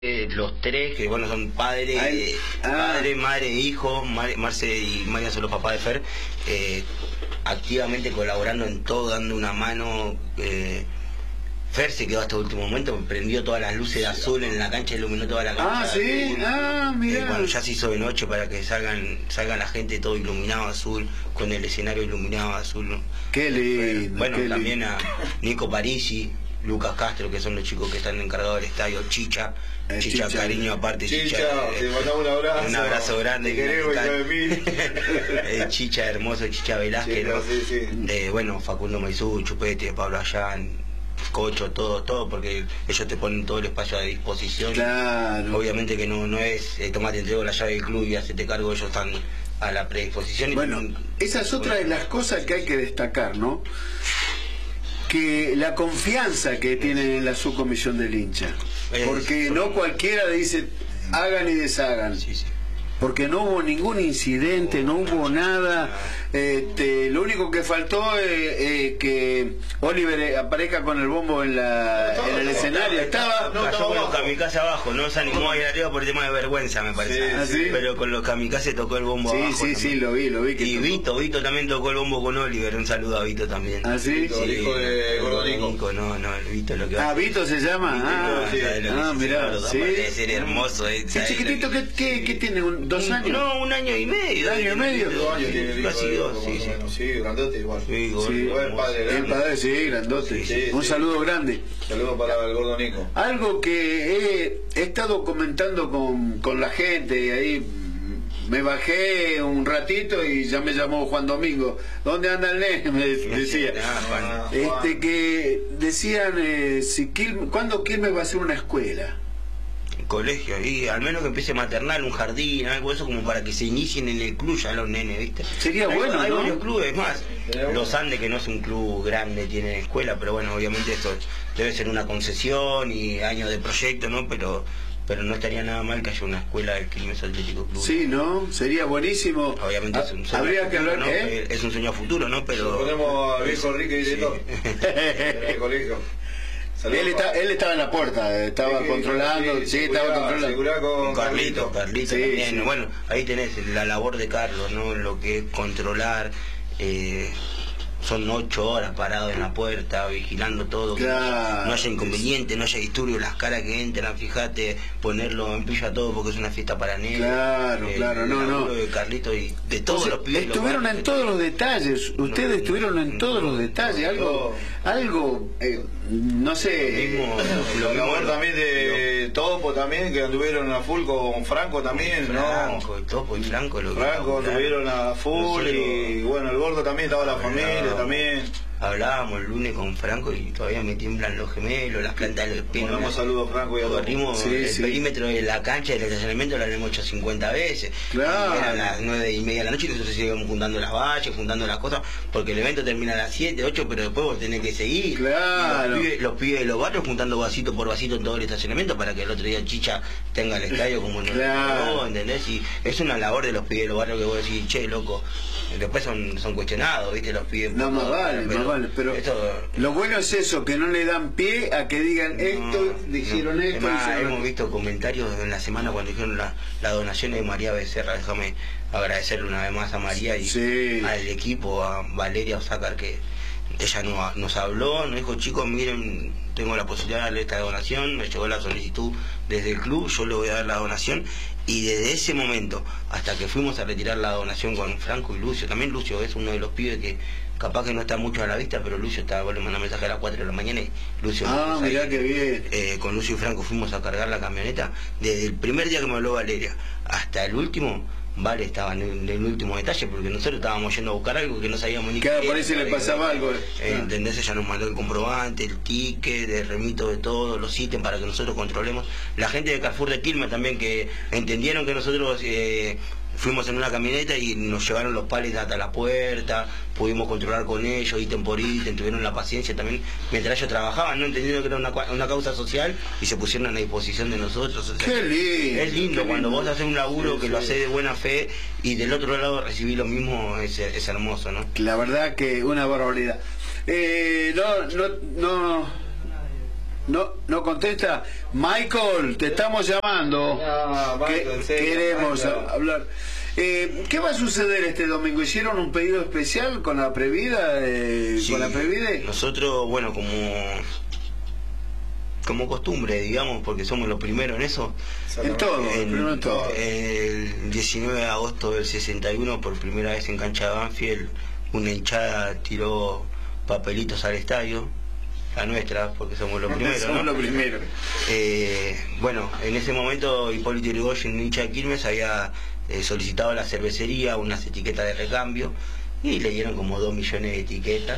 Los tres, que bueno, son padre, madre e hijo. Marce y María son los papás de Fer, activamente colaborando en todo, dando una mano. Fer se quedó hasta el último momento, prendió todas las luces de azul en la cancha, iluminó toda la cancha. Ah, sí, mira. Cuando ya se hizo de noche para que salgan la gente todo iluminado azul, con el escenario iluminado azul. Qué lindo. Bueno, qué también lindo. a Nico Parisi, Lucas Castro, que son los chicos que están encargados del estadio, Chicha, cariño aparte, Chicha, te mandamos un abrazo grande, te queremos, hijo de mil. Chicha hermoso, Chicha Velázquez, ¿no? Sí. Bueno, Facundo Maizú, Chupete, Pablo Allán, Cocho, todo, porque ellos te ponen todo el espacio a disposición. Claro. Obviamente que no es tomate, entrego la llave del club y hacete cargo, ellos están a la predisposición. Bueno, esa es otra de las cosas que hay que destacar, ¿no? Que la confianza que tienen en la subcomisión del hincha, porque no cualquiera dice hagan y deshagan, porque no hubo ningún incidente, no hubo nada. Lo único que faltó es que Oliver aparezca con el bombo en el escenario. Estaba cayó con los kamikazes abajo, no se animó a ir arriba por el tema de vergüenza, me parece. ¿Sí? Pero con los kamikazes tocó el bombo abajo. Sí, lo vi. Y Vito también tocó el bombo con Oliver. Un saludo a Vito también. ¿Ah, sí? Hijo de Gordonico. No, Vito lo que va. Vito se llama. Mirá. Debe ser hermoso. ¿Qué chiquitito que tiene? ¿2 años? No, 1 año y medio. 1 año y medio. Casi 2, sí, grandote igual. El padre, sí, grandote. Un saludo grande. Saludo para el Gordonico. Algo que he estado comentando con la gente, y ahí me bajé un ratito y ya me llamó Juan Domingo. ¿Dónde anda el nene? Me decía. Que decían, ¿cuándo Quilmes va a hacer una escuela? Colegio, y al menos que empiece maternal, un jardín, algo de eso, como para que se inicien en el club ya los nenes, ¿viste? Sería bueno, hay ¿no? varios clubes más. Los Andes, que no es un club grande, tienen escuela, pero bueno, obviamente esto debe ser una concesión y años de proyecto, ¿no? Pero no estaría nada mal que haya una escuela del Quilmes Atlético Club. Sí, ¿no? Sería buenísimo. Obviamente es un sueño habría que hablar, ¿no? Es un sueño a futuro, ¿no? Pero ponemos a viejo Rique y director del colegio. Él estaba en la puerta, estaba controlando, estaba controlando. Con Carlito también. Bueno, ahí tenés la labor de Carlos, ¿no? Lo que es controlar. Son 8 horas parados en la puerta, vigilando todo, claro, que no haya inconveniente, no haya disturbios, las caras que entran, fíjate, ponerlo en pilla todo porque es una fiesta para negros. Claro, no. De Carlito y de todos los pibes. Estuvieron en todos los detalles, ustedes estuvieron en todos los detalles, algo no sé. Lo mismo también de Topo también, que anduvieron a full con Franco también, Topo y Franco anduvieron a full. Y bueno, el Gordo también, estaba la familia también. Hablábamos el lunes con Franco y todavía me tiemblan los gemelos, las plantas de los pies. Mandamos saludos a Franco y a Topo. Corrimos el perímetro de la cancha del estacionamiento, lo habíamos hecho 50 veces. Claro. Eran las 9:30 de la noche y nosotros seguíamos juntando las vallas, juntando las cosas, porque el evento termina a las 7, 8, pero después vos tenés que seguir. Claro. Los pibes de los barrios juntando vasito por vasito en todo el estacionamiento para que el otro día Chicha tenga el estadio como claro. ¿Entendés? Y es una labor de los pibes de los barrios que vos decís, che, loco, después son cuestionados, ¿viste? Los pibes. No, más vale, pero lo bueno es eso, que no le dan pie a que digan esto, dijeron esto. Hemos visto comentarios en la semana cuando dijeron la donación de María Becerra. Déjame agradecerle una vez más a María y al equipo, a Valeria Osácar, que ella nos habló, nos dijo, chicos, miren, tengo la posibilidad de darle esta donación, me llegó la solicitud desde el club, yo le voy a dar la donación. Y desde ese momento hasta que fuimos a retirar la donación con Franco y Lucio, también Lucio es uno de los pibes que capaz que no está mucho a la vista, pero Lucio está, vos le mandás mensaje a las 4 de la mañana y Lucio... mirá qué bien. Con Lucio y Franco fuimos a cargar la camioneta, desde el primer día que me habló Valeria hasta el último. Vale, estaba en el último detalle porque nosotros estábamos yendo a buscar algo que no sabíamos ni qué. Claro, por eso le pasaba algo. ¿Entendés? Ella nos mandó el comprobante, el ticket, el remito de todo, los ítems para que nosotros controlemos. La gente de Carrefour de Quilmes también, que entendieron que nosotros fuimos en una camioneta y nos llevaron los palets hasta la puerta, pudimos controlar con ellos, ítem por ítem, tuvieron la paciencia también mientras ellos trabajaban, no entendiendo que era una causa social y se pusieron a disposición de nosotros. O sea, qué lindo, es lindo cuando vos haces un laburo que lo haces de buena fe y del otro lado recibís lo mismo, es hermoso, ¿no? La no contesta. Michael, te estamos llamando. Michael, queremos hablar. ¿Qué va a suceder este domingo? ¿Hicieron un pedido especial con la Previda? Sí, ¿Con la Previde? Nosotros, bueno, como costumbre, digamos, porque somos los primeros en eso. En todo, primero en todo. El 19 de agosto del 61, por primera vez en cancha de Banfield, una hinchada tiró papelitos al estadio, la nuestra, porque somos los primeros. Somos los primeros. Bueno, en ese momento Hipólito Yrigoyen, un hincha de Quilmes, había solicitado a la cervecería unas etiquetas de recambio y le dieron como 2 millones de etiquetas.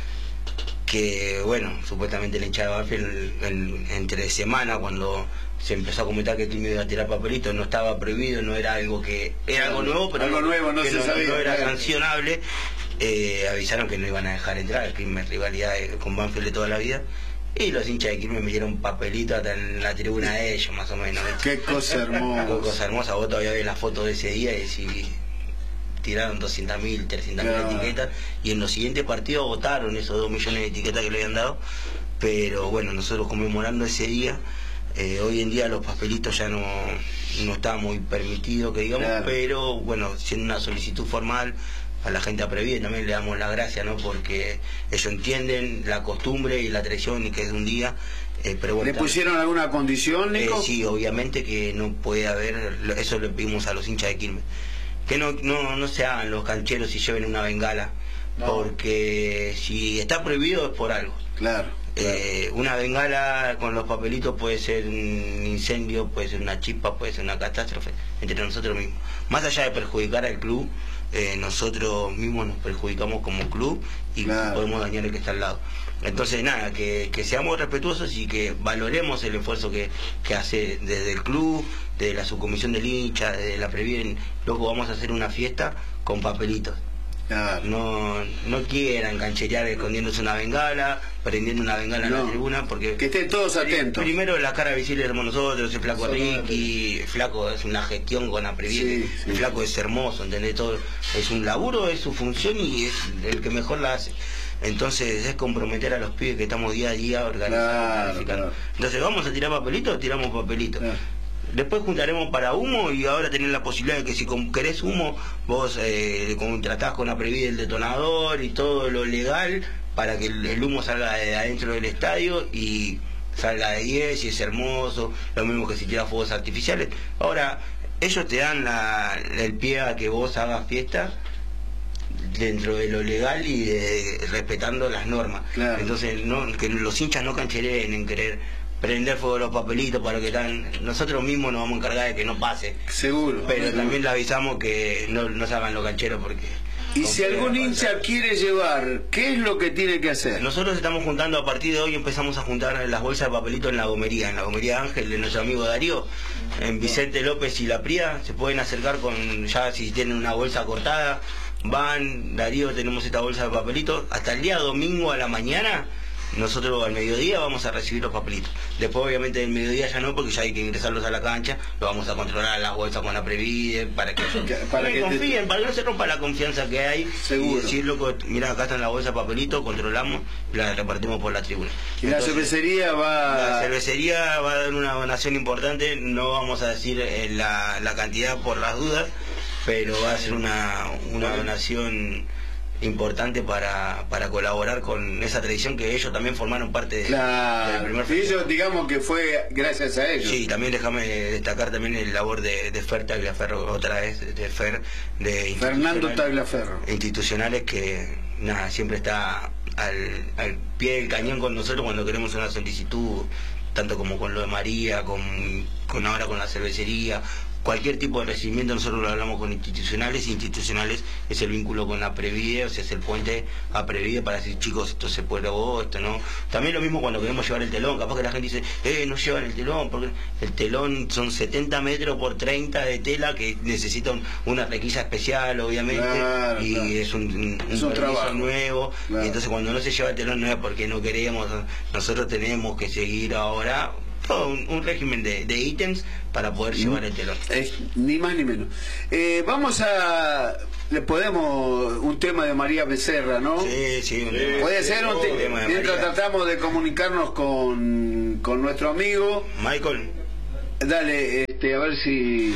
Que bueno, supuestamente la hinchada de Banfield entre semana, cuando se empezó a comentar que Quilmes iba a tirar papelitos, no estaba prohibido, no era algo que era algo nuevo, pero algo nuevo, no se sabía, no era sancionable. Avisaron que no iban a dejar entrar. Quilmes, rivalidad con Banfield de toda la vida, y los hinchas de Quilmes me dieron papelitos hasta en la tribuna de ellos, más o menos. Qué cosa hermosa. Qué cosa hermosa. Vos todavía ves la foto de ese día y decís, tiraron 200.000, 300.000 etiquetas, y en los siguientes partidos votaron esos 2 millones de etiquetas que le habían dado. Pero bueno, nosotros conmemorando ese día, hoy en día los papelitos ya no está muy permitido, que digamos, pero bueno, siendo una solicitud formal a la gente a Previde también le damos las gracias, ¿no? Porque ellos entienden la costumbre y la tradición y que es de un día. Pero bueno, ¿le pusieron alguna condición, Nico? Sí, obviamente que no puede haber, eso le pedimos a los hinchas de Quilmes, que no se hagan los cancheros y lleven una bengala, porque si está prohibido es por algo. Claro. Una bengala con los papelitos puede ser un incendio, puede ser una chispa, puede ser una catástrofe entre nosotros mismos. Más allá de perjudicar al club, nosotros mismos nos perjudicamos como club y podemos dañar el que está al lado. Entonces nada, que seamos respetuosos y que valoremos el esfuerzo que hace desde el club, desde la subcomisión del hincha, desde la Previde. Luego vamos a hacer una fiesta con papelitos. No quieran cancherear escondiéndose una bengala, prendiendo una bengala en la tribuna, porque que estén todos atentos. Primero la cara visible de nosotros, el Flaco Ricky, Flaco es una gestión con la Previde, el Flaco es hermoso, ¿entendés? Todo es un laburo, es su función y es el que mejor la hace. Entonces es comprometer a los pibes que estamos día a día organizando, planificando. Entonces vamos a tirar papelitos, tiramos papelitos. Después juntaremos para humo, y ahora tenés la posibilidad de que si querés humo, vos contratás con la Previde el detonador y todo lo legal para que el humo salga de adentro del estadio y salga de 10 y es hermoso, lo mismo que si tiras fuegos artificiales. Ahora, ellos te dan el pie a que vos hagas fiesta dentro de lo legal y respetando las normas. Entonces, que los hinchas no canchereen en querer prender fuego a los papelitos para que nosotros mismos nos vamos a encargar de que no pase. Seguro. Pero también le avisamos que no se hagan los cancheros porque... Y si algún hincha quiere llevar, ¿qué es lo que tiene que hacer? Nosotros estamos juntando, a partir de hoy empezamos a juntar las bolsas de papelito en la gomería Ángel de nuestro amigo Darío, en Vicente López y La Pría. Se pueden acercar ya si tienen una bolsa cortada, van, Darío, tenemos esta bolsa de papelito, hasta el día domingo a la mañana. Nosotros al mediodía vamos a recibir los papelitos. Después obviamente del mediodía ya no, porque ya hay que ingresarlos a la cancha. Lo vamos a controlar las bolsas con la Previde para que confíen, para que no se rompa la confianza que hay. Seguro. Y decir, loco, mira, acá están las bolsas de papelito, controlamos y las repartimos por la tribuna. Y entonces, la cervecería va a dar una donación importante. No vamos a decir la cantidad por las dudas, pero va a ser una donación importante para colaborar con esa tradición que ellos también formaron parte del primer festival. Y ellos, digamos que fue gracias a ellos. Sí, también déjame destacar también el labor de Fer Tagliaferro, otra vez, de Fer, de Fernando Tagliaferro, institucionales, que nada, siempre está al pie del cañón con nosotros cuando queremos una solicitud, tanto como con lo de María, con ahora con la cervecería. Cualquier tipo de recibimiento nosotros lo hablamos con institucionales es el vínculo con la Previde, o sea, es el puente a Previde para decir, chicos, esto se puede o esto no. También lo mismo cuando queremos llevar el telón, capaz que la gente dice, no llevan el telón, porque el telón son 70 metros por 30 de tela que necesita una requisa especial, obviamente, y es un trabajo nuevo, y entonces cuando no se lleva el telón no es porque no queremos, nosotros tenemos que seguir ahora todo un régimen de ítems para poder llevar el telón. Ni más ni menos. Le podemos un tema de María Becerra, ¿no? Sí, un tema. Puede ser un tema de mientras María. Tratamos de comunicarnos con nuestro amigo Michael. Dale, a ver si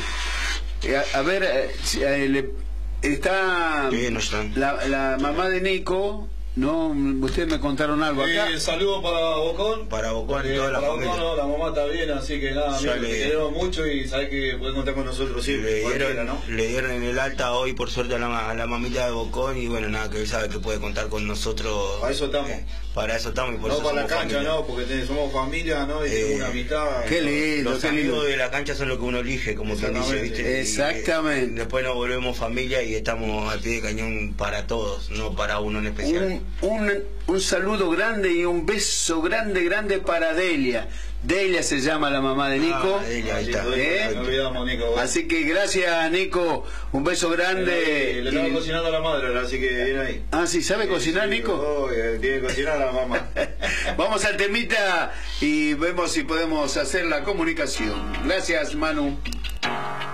está la mamá de Nico. No, ustedes me contaron algo acá. Saludos para Bocón. Para Bocón y toda la familia. Bocón, no, la mamá está bien, así que nada, amigo, te queremos mucho y sabés que pueden contar con nosotros siempre. Le dieron en el alta hoy, por suerte, a la mamita de Bocón, y bueno, nada, que él sabe que puede contar con nosotros. Para eso estamos. Para eso estamos y por no eso para la cancha, familia. no, porque somos familia, ¿no? Y tenemos una amistad. Qué lindo, los amigos de la cancha son lo que uno elige, como quien dice, ¿viste? Exactamente. Y después nos volvemos familia y estamos al pie de cañón para todos, no para uno en especial. Un saludo grande y un beso grande para Delia. Delia se llama la mamá de Nico. Delia, ahí está. No olvidamos, Nico. Bueno. Así que gracias, Nico. Un beso grande. Le estaba cocinando a la madre, así que viene ahí. Ah, sí, ¿sabe cocinar, Nico? Tiene que cocinar a la mamá. Vamos al temita y vemos si podemos hacer la comunicación. Gracias, Manu.